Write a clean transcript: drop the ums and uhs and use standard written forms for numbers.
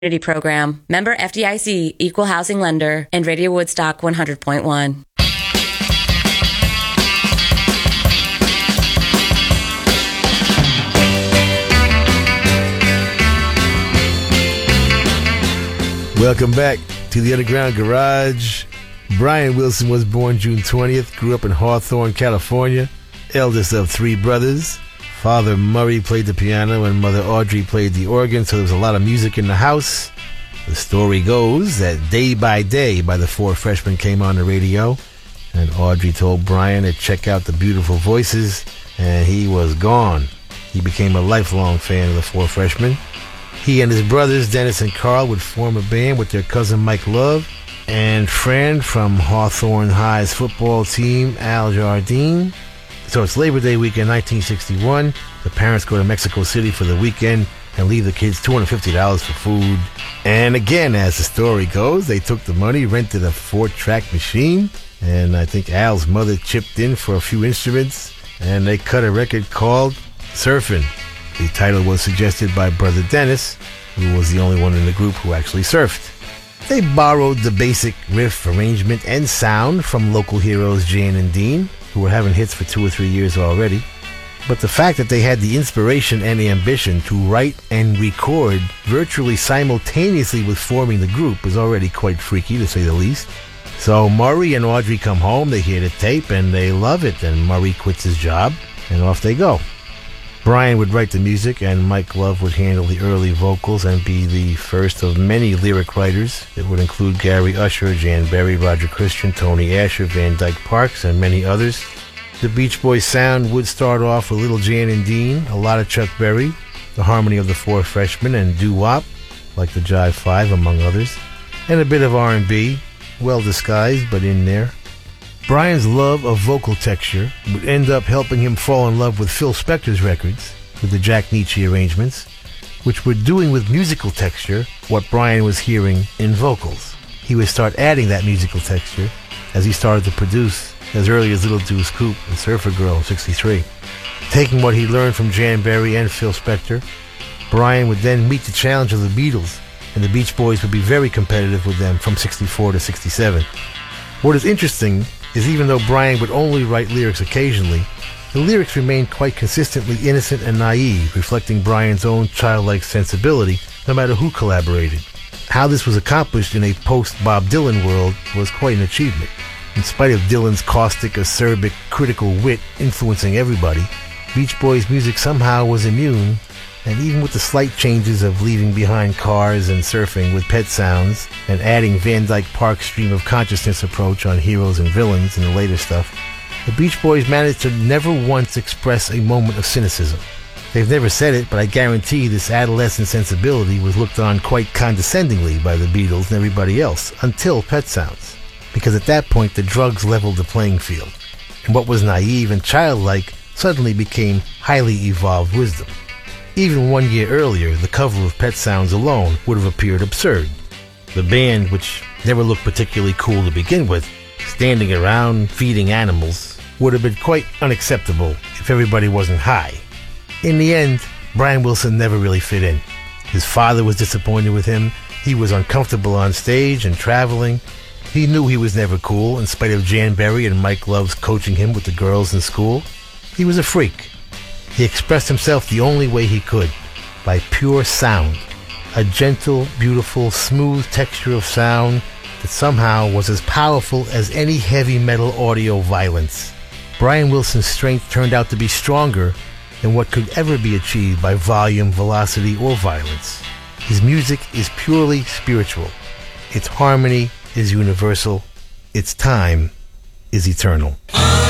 Program, member FDIC, equal housing lender, and Radio Woodstock 100.1. Welcome back to the Underground Garage. Brian Wilson was born June 20th, grew up in Hawthorne, California, eldest of three brothers. Father Murray played the piano and Mother Audrey played the organ, so there was a lot of music in the house. The story goes that Day by Day by the Four Freshmen came on the radio, and Audrey told Brian to check out the beautiful voices, and he was gone. He became a lifelong fan of the Four Freshmen. He and his brothers, Dennis and Carl, would form a band with their cousin Mike Love and friend from Hawthorne High's football team, Al Jardine. So it's Labor Day weekend 1961. The parents go to Mexico City for the weekend and leave the kids $250 for food. And again, as the story goes, they took the money, rented a 4-track machine, and I think Al's mother chipped in for a few instruments, and they cut a record called Surfin'. The title was suggested by Brother Dennis, who was the only one in the group who actually surfed. They borrowed the basic riff, arrangement, and sound from local heroes Jan and Dean, who were having hits for 2 or 3 years already. But the fact that they had the inspiration and the ambition to write and record virtually simultaneously with forming the group was already quite freaky, to say the least. So Murray and Audrey come home, they hear the tape, and they love it, and Murray quits his job, and off they go. Brian would write the music, and Mike Love would handle the early vocals and be the first of many lyric writers. It would include Gary Usher, Jan Berry, Roger Christian, Tony Asher, Van Dyke Parks, and many others. The Beach Boys sound would start off with Little Jan and Dean, a lot of Chuck Berry, the harmony of the Four Freshmen, and doo-wop, like the Jive Five, among others, and a bit of R&B, well disguised, but in there. Brian's love of vocal texture would end up helping him fall in love with Phil Spector's records, with the Jack Nietzsche arrangements, which were doing with musical texture what Brian was hearing in vocals. He would start adding that musical texture as he started to produce as early as Little Deuce Coupe and Surfer Girl in '63. Taking what he learned from Jan Berry and Phil Spector, Brian would then meet the challenge of the Beatles, and the Beach Boys would be very competitive with them from '64 to '67. What is interesting is even though Brian would only write lyrics occasionally, the lyrics remained quite consistently innocent and naive, reflecting Brian's own childlike sensibility, no matter who collaborated. How this was accomplished in a post-Bob Dylan world was quite an achievement. In spite of Dylan's caustic, acerbic, critical wit influencing everybody, Beach Boys' music somehow was immune, and even with the slight changes of leaving behind cars and surfing with Pet Sounds and adding Van Dyke Park's stream of consciousness approach on heroes and villains in the later stuff, the Beach Boys managed to never once express a moment of cynicism. They've never said it, but I guarantee this adolescent sensibility was looked on quite condescendingly by the Beatles and everybody else, until Pet Sounds. Because at that point the drugs leveled the playing field, and what was naive and childlike suddenly became highly evolved wisdom. Even 1 year earlier, the cover of Pet Sounds alone would have appeared absurd. The band, which never looked particularly cool to begin with, standing around feeding animals, would have been quite unacceptable if everybody wasn't high. In the end, Brian Wilson never really fit in. His father was disappointed with him, he was uncomfortable on stage and traveling. He knew he was never cool, in spite of Jan Berry and Mike Love's coaching him with the girls in school. He was a freak. He expressed himself the only way he could, by pure sound, a gentle, beautiful, smooth texture of sound that somehow was as powerful as any heavy metal audio violence. Brian Wilson's strength turned out to be stronger than what could ever be achieved by volume, velocity, or violence. His music is purely spiritual. Its harmony is universal. Its time is eternal.